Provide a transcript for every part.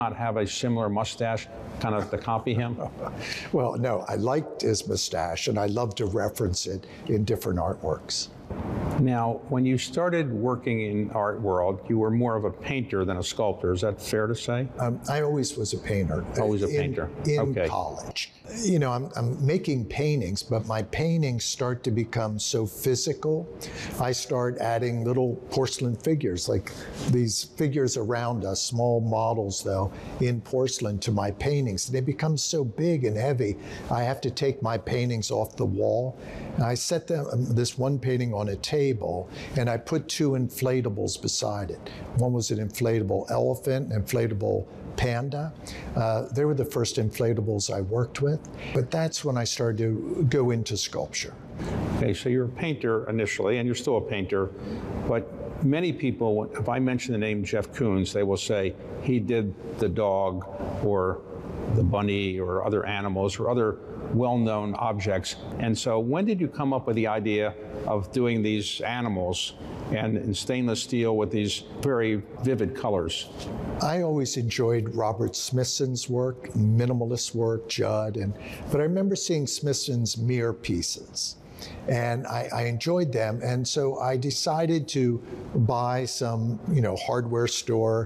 not have a similar mustache kind of to copy him? Well, no, I liked his mustache, and I love to reference it in different artworks. Now, when you started working in art world, you were more of a painter than a sculptor. Is that fair to say? I always was a painter. Always a painter. In college. You know, I'm making paintings, but my paintings start to become so physical. I start adding little porcelain figures, like these figures around us, small models though, in porcelain to my paintings. They become so big and heavy, I have to take my paintings off the wall. And I set this one painting on a table, and I put two inflatables beside it. One was an inflatable elephant, an inflatable panda. They were the first inflatables I worked with, but that's when I started to go into sculpture. Okay, so you're a painter initially, and you're still a painter, but many people, if I mention the name Jeff Koons, they will say he did the dog or the bunny or other animals or other well-known objects. And so when did you come up with the idea of doing these animals and in stainless steel with these very vivid colors? I always enjoyed Robert Smithson's work, minimalist work, Judd, but I remember seeing Smithson's mirror pieces. And I enjoyed them, and so I decided to buy some, hardware store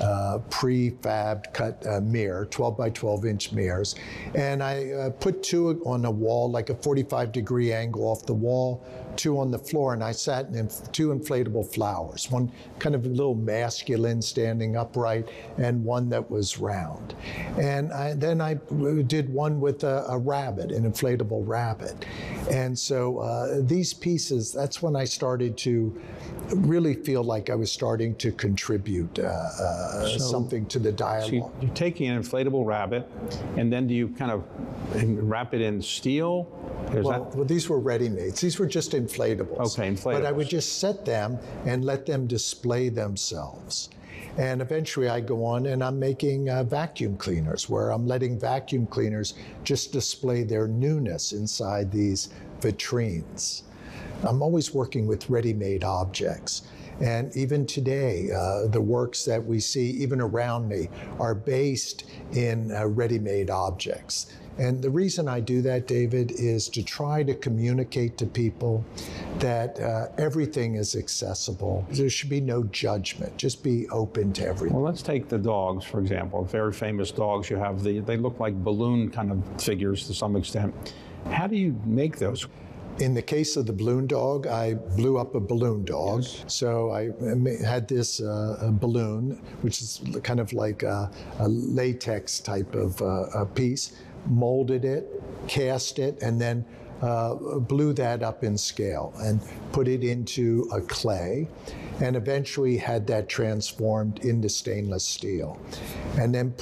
prefabbed cut mirror, 12 by 12 inch mirrors, and I put two on a wall, like a 45-degree angle off the wall, two on the floor, and I sat in two inflatable flowers, one kind of a little masculine standing upright, and one that was round. And then I did one with a rabbit, an inflatable rabbit. And so these pieces, that's when I started to really feel like I was starting to contribute something to the dialogue. So you're taking an inflatable rabbit, and then do you kind of wrap it in steel? Well, these were ready-mades. These were just inflatables. Okay, inflatables. But I would just set them and let them display themselves. And eventually I go on and I'm making vacuum cleaners, where I'm letting vacuum cleaners just display their newness inside these vitrines. I'm always working with ready-made objects. And even today, the works that we see, even around me, are based in ready-made objects. And the reason I do that, David, is to try to communicate to people that everything is accessible. There should be no judgment. Just be open to everything. Well, let's take the dogs, for example. Very famous dogs. You have they look like balloon kind of figures to some extent. How do you make those? In the case of the balloon dog, I blew up a balloon dog. Yes. So I had this balloon, which is kind of like a latex type of a piece, molded it, cast it, and then blew that up in scale and put it into a clay, and eventually had that transformed into stainless steel. And then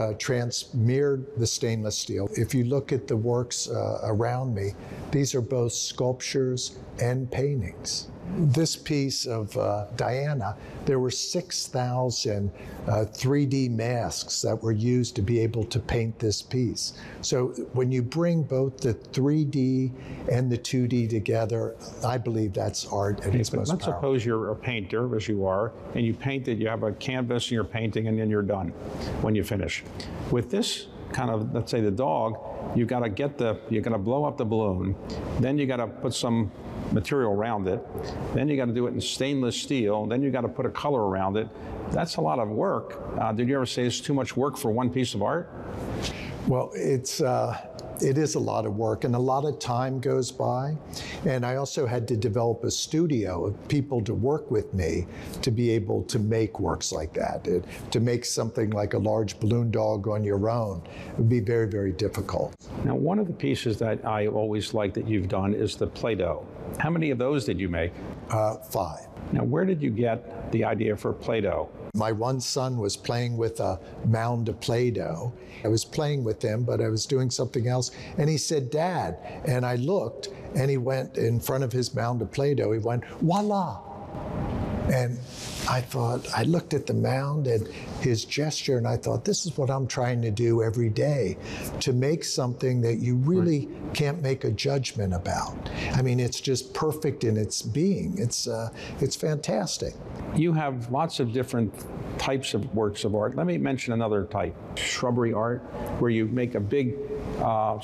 mirrored the stainless steel. If you look at the works around me, these are both sculptures and paintings. This piece of Diana, there were 6,000 3D masks that were used to be able to paint this piece. So when you bring both the 3D and the 2D together, I believe that's art at its most powerful. Let's suppose you're a painter, as you are, and you paint it, you have a canvas and you're painting, and then you're done when you finish. With this kind of, let's say the dog, you gotta blow up the balloon, then you gotta put some material around it, then you got to do it in stainless steel, then you got to put a color around it. That's a lot of work. Did you ever say it's too much work for one piece of art? Well, it is a lot of work, and a lot of time goes by. And I also had to develop a studio of people to work with me to be able to make works like that. To make something like a large balloon dog on your own would be very, very difficult. Now, one of the pieces that I always like that you've done is the Play-Doh. How many of those did you make? 5. Now, where did you get the idea for Play-Doh? My one son was playing with a mound of Play-Doh. I was playing with him, but I was doing something else. And he said, "Dad." And I looked, and he went in front of his mound of Play-Doh. He went, "Voila." And I looked at the mound and his gesture, and I thought, this is what I'm trying to do every day, to make something that you really can't make a judgment about. I mean, it's just perfect in its being. It's fantastic. You have lots of different types of works of art. Let me mention another type, shrubbery art, where you make a big